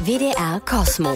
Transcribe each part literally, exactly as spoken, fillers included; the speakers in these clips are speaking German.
W D R Cosmo.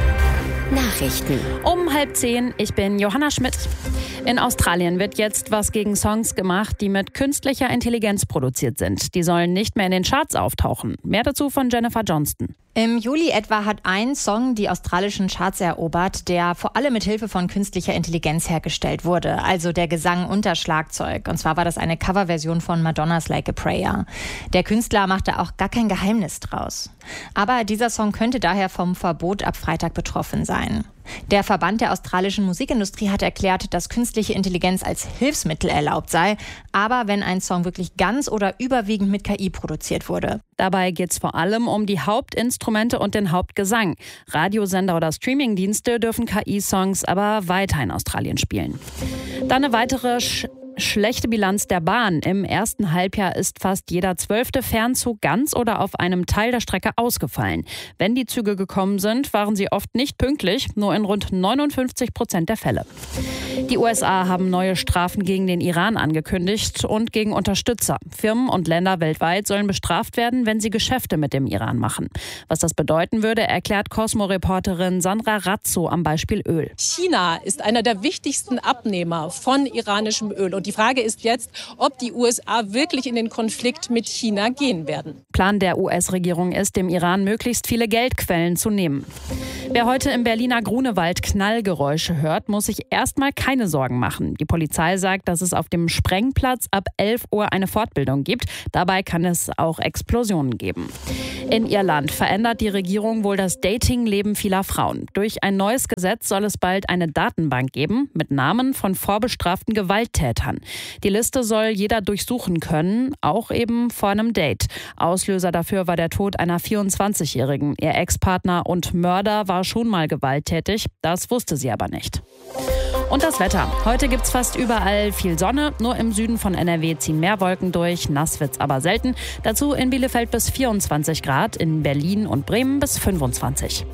Nachrichten. Um halb zehn, ich bin Johanna Schmidt. In Australien wird jetzt was gegen Songs gemacht, die mit künstlicher Intelligenz produziert sind. Die sollen nicht mehr in den Charts auftauchen. Mehr dazu von Jennifer Johnston. Im Juli etwa hat ein Song die australischen Charts erobert, der vor allem mit Hilfe von künstlicher Intelligenz hergestellt wurde. Also der Gesang unter Schlagzeug. Und zwar war das eine Coverversion von Madonnas Like a Prayer. Der Künstler machte auch gar kein Geheimnis draus. Aber dieser Song könnte daher vom Verbot ab Freitag betroffen sein. Der Verband der australischen Musikindustrie hat erklärt, dass künstliche Intelligenz als Hilfsmittel erlaubt sei, aber wenn ein Song wirklich ganz oder überwiegend mit K I produziert wurde. Dabei geht es vor allem um die Hauptinstrumente und den Hauptgesang. Radiosender oder Streamingdienste dürfen K I-Songs aber weiter in Australien spielen. Dann eine weitere Sch- Schlechte Bilanz der Bahn. Im ersten Halbjahr ist fast jeder zwölfte Fernzug ganz oder auf einem Teil der Strecke ausgefallen. Wenn die Züge gekommen sind, waren sie oft nicht pünktlich, nur in rund neunundfünfzig Prozent der Fälle. Die U S A haben neue Strafen gegen den Iran angekündigt und gegen Unterstützer. Firmen und Länder weltweit sollen bestraft werden, wenn sie Geschäfte mit dem Iran machen. Was das bedeuten würde, erklärt Cosmo-Reporterin Sandra Razzo am Beispiel Öl. China ist einer der wichtigsten Abnehmer von iranischem Öl. Und die Frage ist jetzt, ob die U S A wirklich in den Konflikt mit China gehen werden. Plan der U S-Regierung ist, dem Iran möglichst viele Geldquellen zu nehmen. Wer heute im Berliner Grunewald Knallgeräusche hört, muss sich erstmal keine Sorgen machen. Die Polizei sagt, dass es auf dem Sprengplatz ab elf Uhr eine Fortbildung gibt. Dabei kann es auch Explosionen geben. In Irland verändert die Regierung wohl das Datingleben vieler Frauen. Durch ein neues Gesetz soll es bald eine Datenbank geben mit Namen von vorbestraften Gewalttätern. Die Liste soll jeder durchsuchen können, auch eben vor einem Date. Auslöser dafür war der Tod einer vierundzwanzigjährigen. Ihr Ex-Partner und Mörder war schon mal gewalttätig, das wusste sie aber nicht. Und das Wetter. Heute gibt's fast überall viel Sonne. Nur im Süden von N R W ziehen mehr Wolken durch. Nass wird's aber selten. Dazu in Bielefeld bis vierundzwanzig Grad, in Berlin und Bremen bis fünfundzwanzig.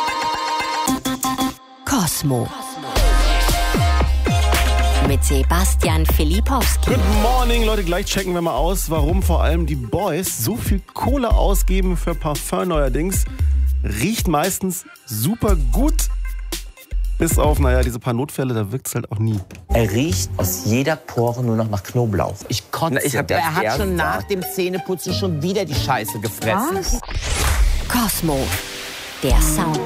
Cosmo. Mit Sebastian Filipowski. Good morning, Leute. Gleich checken wir mal aus, warum vor allem die Boys so viel Kohle ausgeben für Parfum neuerdings. Riecht meistens super gut. Bis auf, naja, diese paar Notfälle, da wirkt es halt auch nie. Er riecht aus jeder Pore nur noch nach Knoblauch. Ich kotze. Ich hab er hat schon nach dem Zähneputzen schon wieder die Scheiße gefressen. Was? Cosmo. Der Sound